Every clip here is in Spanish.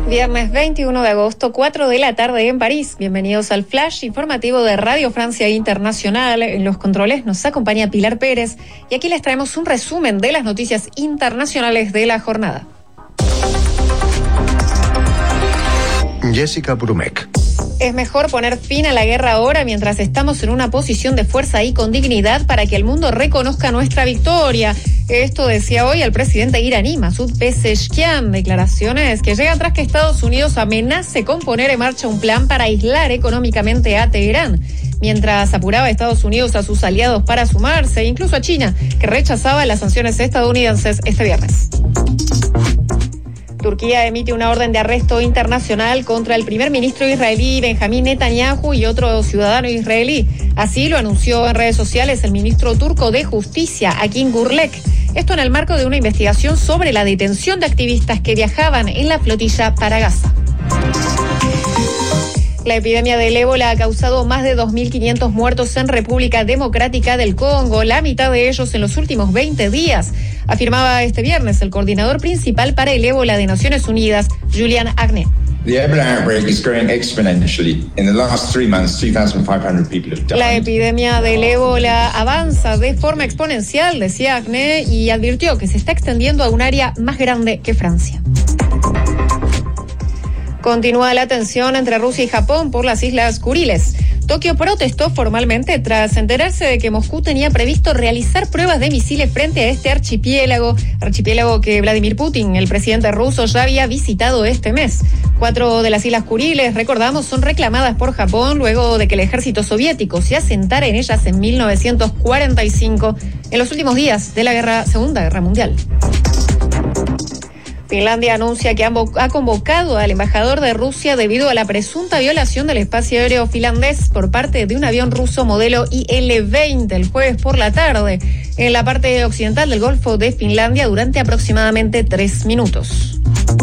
Viernes 21 de agosto, 4 de la tarde en París. Bienvenidos al Flash informativo de Radio Francia Internacional. En los controles nos acompaña Pilar Pérez y aquí les traemos un resumen de las noticias internacionales de la jornada. Jessica Brumek. Es mejor poner fin a la guerra ahora mientras estamos en una posición de fuerza y con dignidad para que el mundo reconozca nuestra victoria. Esto decía hoy el presidente iraní Masoud Pezeshkian. Declaraciones que llegan tras que Estados Unidos amenace con poner en marcha un plan para aislar económicamente a Teherán. Mientras apuraba Estados Unidos a sus aliados para sumarse, incluso a China, que rechazaba las sanciones estadounidenses este viernes. Turquía emite una orden de arresto internacional contra el primer ministro israelí Benjamín Netanyahu y otro ciudadano israelí. Así lo anunció en redes sociales el ministro turco de Justicia, Akin Gurlek. Esto en el marco de una investigación sobre la detención de activistas que viajaban en la flotilla para Gaza. La epidemia del ébola ha causado más de 2.500 muertos en República Democrática del Congo, la mitad de ellos en los últimos 20 días, afirmaba este viernes el coordinador principal para el ébola de Naciones Unidas, Julian Agne. La epidemia del ébola avanza de forma exponencial, decía Agne, y advirtió que se está extendiendo a un área más grande que Francia. Continúa la tensión entre Rusia y Japón por las Islas Kuriles. Tokio protestó formalmente tras enterarse de que Moscú tenía previsto realizar pruebas de misiles frente a este archipiélago que Vladimir Putin, el presidente ruso, ya había visitado este mes. 4 de las Islas Kuriles, recordamos, son reclamadas por Japón luego de que el ejército soviético se asentara en ellas en 1945, en los últimos días de la Segunda Guerra Mundial. Finlandia anuncia que ha convocado al embajador de Rusia debido a la presunta violación del espacio aéreo finlandés por parte de un avión ruso modelo IL-20 el jueves por la tarde en la parte occidental del Golfo de Finlandia durante aproximadamente 3 minutos.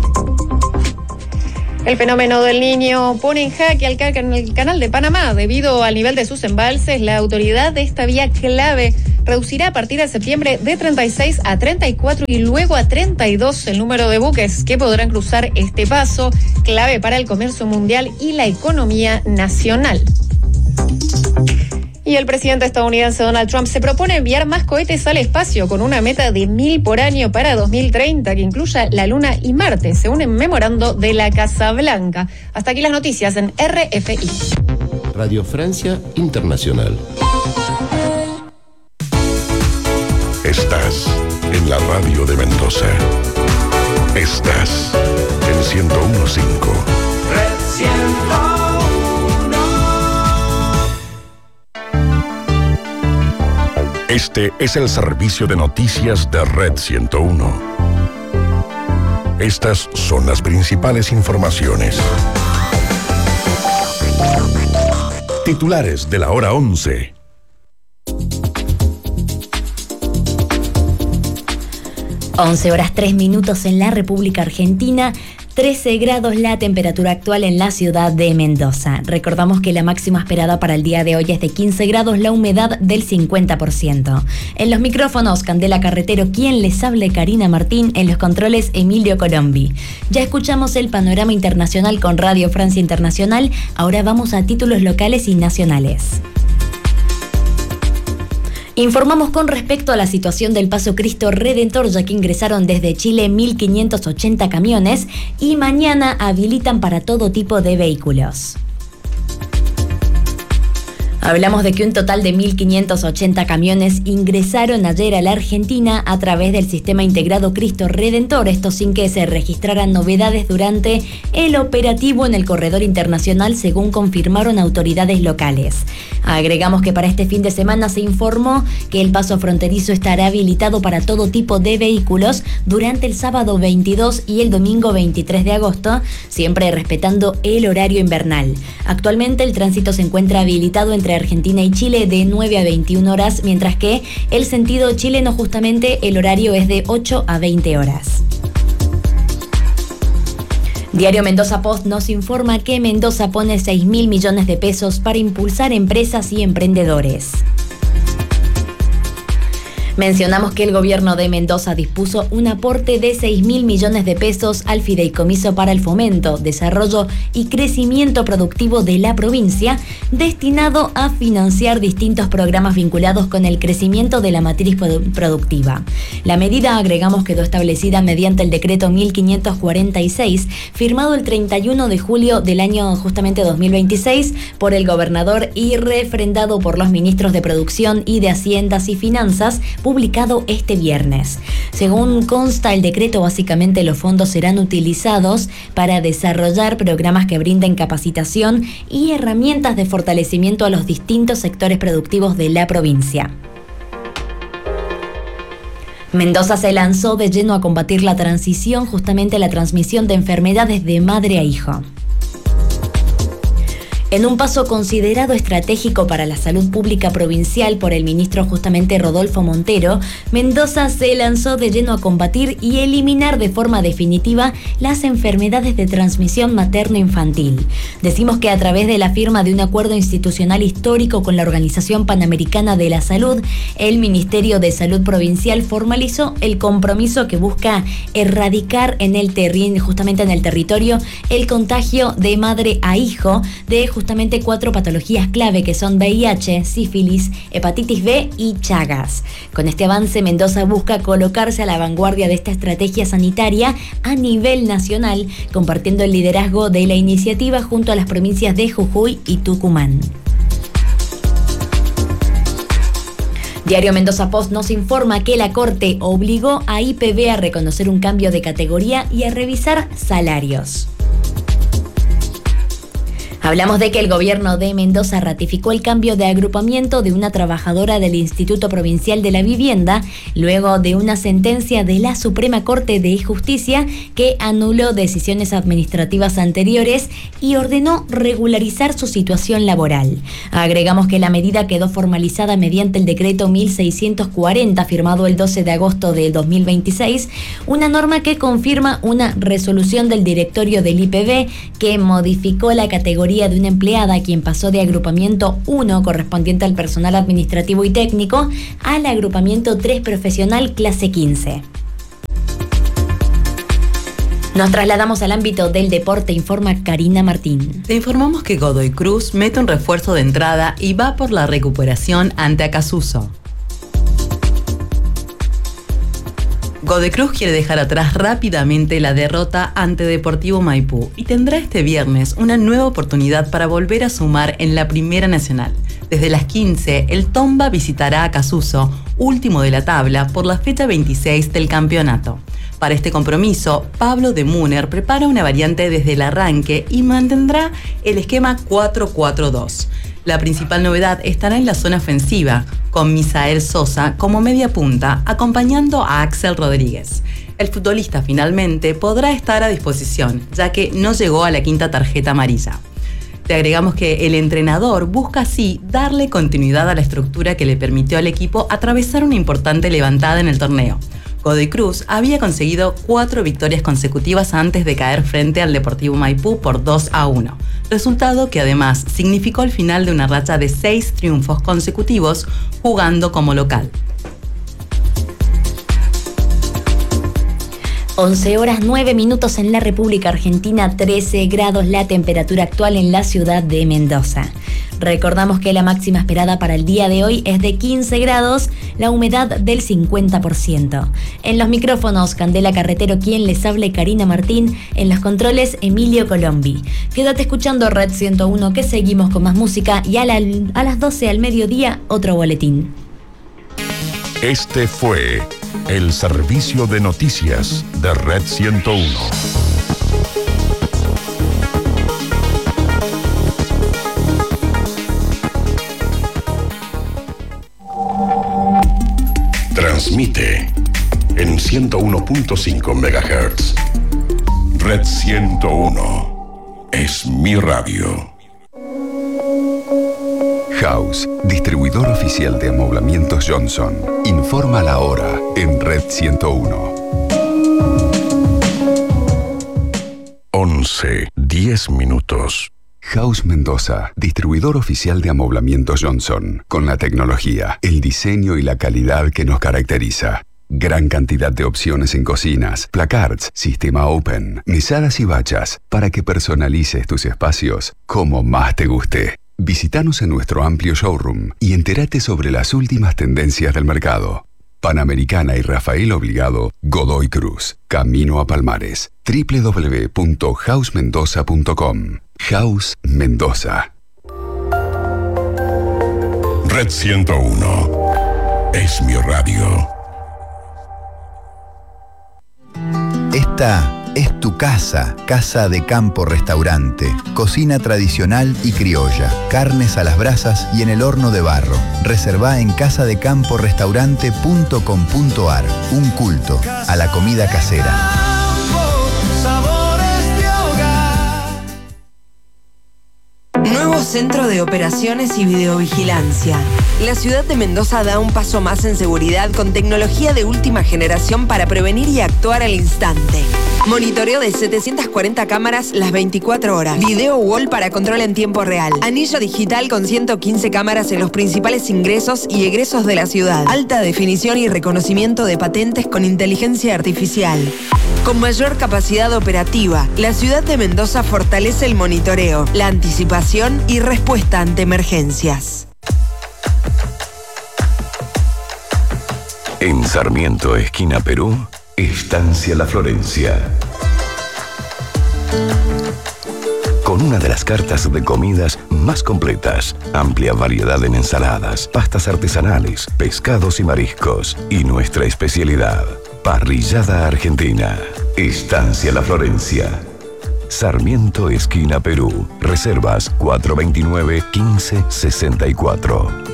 El fenómeno del Niño pone en jaque al canal de Panamá. Debido al nivel de sus embalses, la autoridad de esta vía clave reducirá a partir de septiembre de 36 a 34 y luego a 32 el número de buques que podrán cruzar este paso, clave para el comercio mundial y la economía nacional. Y el presidente estadounidense Donald Trump se propone enviar más cohetes al espacio con una meta de 1.000 por año para 2030 que incluya la Luna y Marte, según el memorando de la Casa Blanca. Hasta aquí las noticias en RFI. Radio Francia Internacional. Estás en la radio de Mendoza. Estás en 101.5. Red 101. Este es el servicio de noticias de Red 101. Estas son las principales informaciones. Titulares de la hora 11. Horas 3 minutos en la República Argentina, 13 grados la temperatura actual en la ciudad de Mendoza. Recordamos que la máxima esperada para el día de hoy es de 15 grados, la humedad del 50%. En los micrófonos, Candela Carretero, quien les hable, Karina Martín, en los controles, Emilio Colombi. Ya escuchamos el panorama internacional con Radio Francia Internacional, ahora vamos a títulos locales y nacionales. Informamos con respecto a la situación del Paso Cristo Redentor, ya que ingresaron desde Chile 1.580 camiones y mañana habilitan para todo tipo de vehículos. Hablamos de que un total de 1.580 camiones ingresaron ayer a la Argentina a través del sistema integrado Cristo Redentor, esto sin que se registraran novedades durante el operativo en el corredor internacional, según confirmaron autoridades locales. Agregamos que para este fin de semana se informó que el paso fronterizo estará habilitado para todo tipo de vehículos durante el sábado 22 y el domingo 23 de agosto, siempre respetando el horario invernal. Actualmente el tránsito se encuentra habilitado entre Argentina y Chile de 9 a 21 horas, mientras que el sentido chileno justamente el horario es de 8 a 20 horas. Diario Mendoza Post nos informa que Mendoza pone 6.000 millones de pesos para impulsar empresas y emprendedores. Mencionamos que el gobierno de Mendoza dispuso un aporte de 6.000 millones de pesos al Fideicomiso para el Fomento, Desarrollo y Crecimiento Productivo de la provincia, destinado a financiar distintos programas vinculados con el crecimiento de la matriz productiva. La medida, agregamos, quedó establecida mediante el decreto 1546, firmado el 31 de julio del año justamente 2026 por el gobernador y refrendado por los ministros de Producción y de Haciendas y Finanzas, publicado este viernes. Según consta el decreto, básicamente los fondos serán utilizados para desarrollar programas que brinden capacitación y herramientas de fortalecimiento a los distintos sectores productivos de la provincia. Mendoza se lanzó de lleno a combatir la transición, justamente la transmisión de enfermedades de madre a hijo. En un paso considerado estratégico para la salud pública provincial por el ministro justamente Rodolfo Montero, Mendoza se lanzó de lleno a combatir y eliminar de forma definitiva las enfermedades de transmisión materno-infantil. Decimos que a través de la firma de un acuerdo institucional histórico con la Organización Panamericana de la Salud, el Ministerio de Salud Provincial formalizó el compromiso que busca erradicar justamente en el territorio el contagio de madre a hijo de justamente 4 patologías clave que son VIH, sífilis, hepatitis B y Chagas. Con este avance, Mendoza busca colocarse a la vanguardia de esta estrategia sanitaria a nivel nacional, compartiendo el liderazgo de la iniciativa junto a las provincias de Jujuy y Tucumán. Diario Mendoza Post nos informa que la Corte obligó a IPB a reconocer un cambio de categoría y a revisar salarios. Hablamos de que el gobierno de Mendoza ratificó el cambio de agrupamiento de una trabajadora del Instituto Provincial de la Vivienda luego de una sentencia de la Suprema Corte de Justicia que anuló decisiones administrativas anteriores y ordenó regularizar su situación laboral. Agregamos que la medida quedó formalizada mediante el decreto 1640 firmado el 12 de agosto de 2026, una norma que confirma una resolución del directorio del IPB que modificó la categoría de una empleada quien pasó de agrupamiento 1 correspondiente al personal administrativo y técnico al agrupamiento 3 profesional clase 15. Nos trasladamos al ámbito del deporte, informa Karina Martín. Te informamos que Godoy Cruz mete un refuerzo de entrada y va por la recuperación ante Acasuso. Godoy Cruz quiere dejar atrás rápidamente la derrota ante Deportivo Maipú y tendrá este viernes una nueva oportunidad para volver a sumar en la Primera Nacional. Desde las 15, el Tomba visitará a Acasuso, último de la tabla, por la fecha 26 del campeonato. Para este compromiso, Pablo de Muner prepara una variante desde el arranque y mantendrá el esquema 4-4-2. La principal novedad estará en la zona ofensiva, con Misael Sosa como media punta, acompañando a Axel Rodríguez. El futbolista finalmente podrá estar a disposición, ya que no llegó a la 5ª tarjeta amarilla. Te agregamos que el entrenador busca así darle continuidad a la estructura que le permitió al equipo atravesar una importante levantada en el torneo. Godoy Cruz había conseguido 4 victorias consecutivas antes de caer frente al Deportivo Maipú por 2-1, resultado que además significó el final de una racha de 6 triunfos consecutivos jugando como local. 11:09 en la República Argentina, 13 grados la temperatura actual en la ciudad de Mendoza. Recordamos que la máxima esperada para el día de hoy es de 15 grados, la humedad del 50%. En los micrófonos, Candela Carretero, quien les hable, Karina Martín, en los controles, Emilio Colombi. Quédate escuchando Red 101, que seguimos con más música y a las 12 al mediodía, otro boletín. Este fue el servicio de noticias de Red 101. Transmite en 101.5 MHz. Red 101 es mi radio. House, distribuidor oficial de amoblamientos Johnson. Informa la hora en Red 101. 11:10. House Mendoza, distribuidor oficial de amoblamientos Johnson, con la tecnología, el diseño y la calidad que nos caracteriza. Gran cantidad de opciones en cocinas, placards, sistema open, mesadas y bachas, para que personalices tus espacios como más te guste. Visítanos en nuestro amplio showroom y entérate sobre las últimas tendencias del mercado. Panamericana y Rafael Obligado, Godoy Cruz, Camino a Palmares. www.housmendoza.com. House Mendoza. Red 101 es mi radio. Esta es tu casa, Casa de Campo Restaurante. Cocina tradicional y criolla, carnes a las brasas y en el horno de barro. Reservá en casadecamporestaurante.com.ar. Un culto a la comida casera. Nuevo Centro de Operaciones y Videovigilancia. La ciudad de Mendoza da un paso más en seguridad con tecnología de última generación para prevenir y actuar al instante. Monitoreo de 740 cámaras las 24 horas. Video wall para control en tiempo real. Anillo digital con 115 cámaras en los principales ingresos y egresos de la ciudad. Alta definición y reconocimiento de patentes con inteligencia artificial. Con mayor capacidad operativa, la ciudad de Mendoza fortalece el monitoreo, la anticipación y respuesta ante emergencias. En Sarmiento, esquina Perú, Estancia La Florencia. Con una de las cartas de comidas más completas, amplia variedad en ensaladas, pastas artesanales, pescados y mariscos, y nuestra especialidad, parrillada argentina. Estancia La Florencia. Sarmiento, esquina Perú. Reservas 429-1564.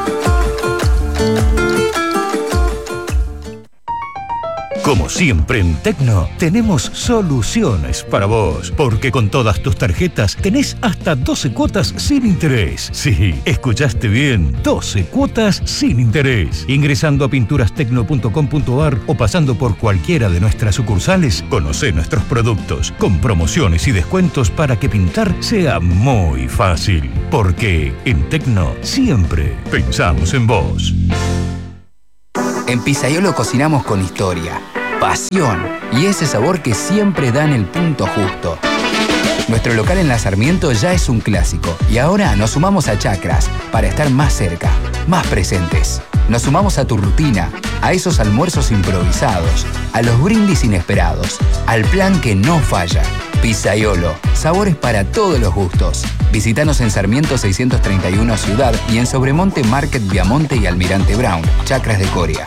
Como siempre en Tecno, tenemos soluciones para vos, porque con todas tus tarjetas tenés hasta 12 cuotas sin interés. Sí, escuchaste bien, 12 cuotas sin interés. Ingresando a pinturastecno.com.ar o pasando por cualquiera de nuestras sucursales, conocé nuestros productos, con promociones y descuentos para que pintar sea muy fácil. Porque en Tecno siempre pensamos en vos. En Pizzaiolo cocinamos con historia, pasión y ese sabor que siempre da en el punto justo. Nuestro local en La Sarmiento ya es un clásico y ahora nos sumamos a Chacras para estar más cerca, más presentes. Nos sumamos a tu rutina, a esos almuerzos improvisados, a los brindis inesperados, al plan que no falla. Pizzaiolo, sabores para todos los gustos. Visítanos en Sarmiento 631 Ciudad y en Sobremonte Market Viamonte y Almirante Brown, Chacras de Coria.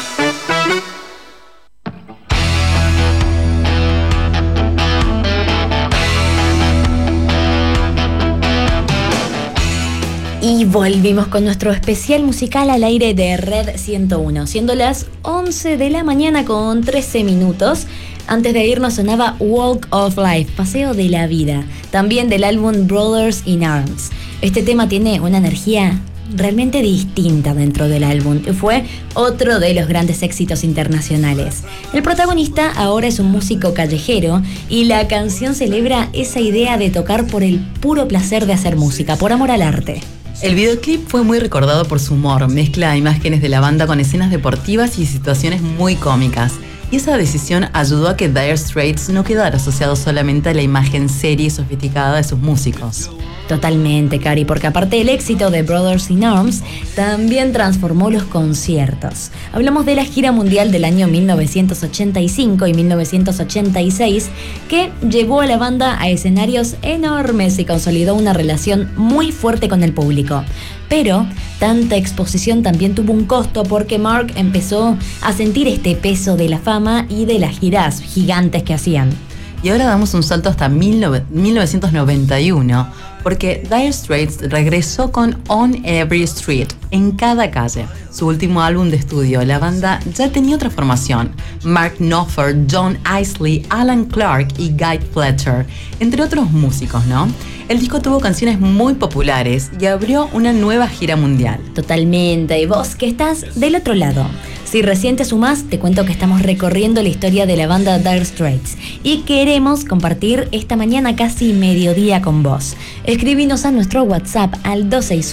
Y volvimos con nuestro especial musical al aire de Red 101, siendo las 11 de la mañana con 13 minutos. Antes de irnos sonaba Walk of Life, Paseo de la Vida, también del álbum Brothers in Arms. Este tema tiene una energía realmente distinta dentro del álbum y fue otro de los grandes éxitos internacionales. El protagonista ahora es un músico callejero y la canción celebra esa idea de tocar por el puro placer de hacer música, por amor al arte. El videoclip fue muy recordado por su humor, mezcla imágenes de la banda con escenas deportivas y situaciones muy cómicas. Y esa decisión ayudó a que Dire Straits no quedara asociado solamente a la imagen seria y sofisticada de sus músicos. Totalmente, Cari, porque aparte del éxito de Brothers in Arms, también transformó los conciertos. Hablamos de la gira mundial del año 1985 y 1986, que llevó a la banda a escenarios enormes y consolidó una relación muy fuerte con el público. Pero tanta exposición también tuvo un costo porque Mark empezó a sentir este peso de la fama y de las giras gigantes que hacían. Y ahora damos un salto hasta 1991, porque Dire Straits regresó con On Every Street, en cada calle. Su último álbum de estudio, la banda ya tenía otra formación. Mark Knopfler, John Isley, Alan Clark y Guy Fletcher, entre otros músicos, ¿no? El disco tuvo canciones muy populares y abrió una nueva gira mundial. Totalmente. Y vos que estás del otro lado, Si recién te sumás, te cuento que estamos recorriendo la historia de la banda Dire Straits y queremos compartir esta mañana casi mediodía con vos. Escribinos a nuestro WhatsApp al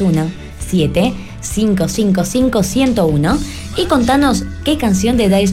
261-7555-101 y contanos qué canción de Dire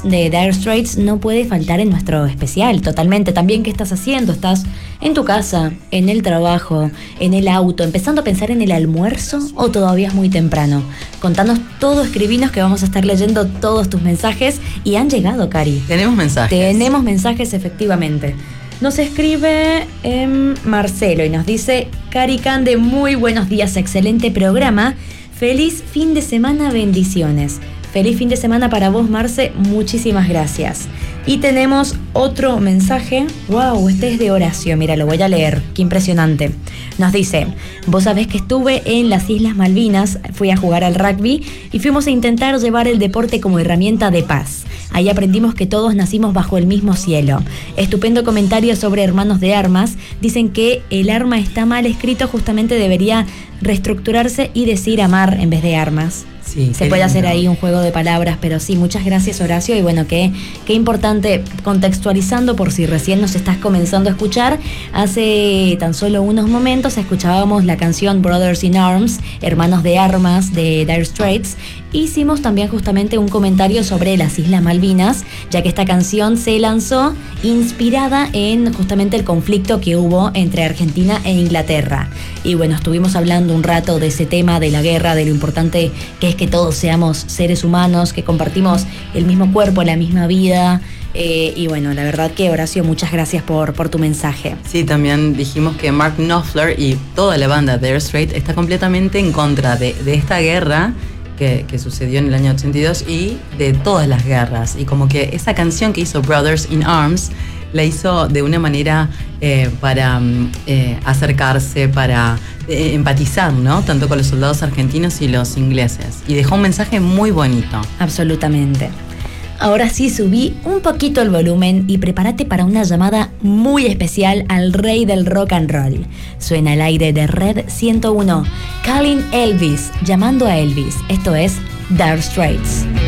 Straits no puede faltar en nuestro especial. Totalmente. También qué estás haciendo. ¿Estás en tu casa, en el trabajo, en el auto, empezando a pensar en el almuerzo o todavía es muy temprano? Contanos todo, escribinos que vamos a estar leyendo todos tus mensajes y han llegado, Cari. Tenemos mensajes, efectivamente. Nos escribe Marcelo y nos dice: Cari Cande, muy buenos días, excelente programa. Feliz fin de semana, bendiciones. Feliz fin de semana para vos, Marce, muchísimas gracias. Y tenemos otro mensaje. Wow, este es de Horacio, mira, lo voy a leer, qué impresionante. Nos dice: vos sabés que estuve en las Islas Malvinas, fui a jugar al rugby y fuimos a intentar llevar el deporte como herramienta de paz. Ahí aprendimos que todos nacimos bajo el mismo cielo. Estupendo comentario sobre Hermanos de Armas. Dicen que el arma está mal escrito, justamente debería reestructurarse y decir amar en vez de armas. Sí, se puede hacer ahí un juego de palabras, pero sí, muchas gracias, Horacio. Y bueno, qué importante, contextualizando por si recién nos estás comenzando a escuchar. Hace tan solo unos momentos escuchábamos la canción Brothers in Arms, Hermanos de Armas, de Dire Straits. Hicimos también justamente un comentario sobre las Islas Malvinas, ya que esta canción se lanzó inspirada en justamente el conflicto que hubo entre Argentina e Inglaterra. Y bueno, estuvimos hablando un rato de ese tema, de la guerra, de lo importante que es que todos seamos seres humanos, que compartimos el mismo cuerpo, la misma vida. Y bueno, la verdad que, Horacio, muchas gracias por tu mensaje. Sí, también dijimos que Mark Knopfler y toda la banda Dire Straits está completamente en contra de esta guerra que sucedió en el año 82 y de todas las guerras. Y como que esa canción que hizo Brothers in Arms la hizo de una manera para acercarse, para empatizar, ¿no? Tanto con los soldados argentinos y los ingleses. Y dejó un mensaje muy bonito. Absolutamente. Ahora sí, subí un poquito el volumen y prepárate para una llamada muy especial al rey del rock and roll. Suena al aire de Red 101. Calling Elvis, llamando a Elvis. Esto es Dire Straits.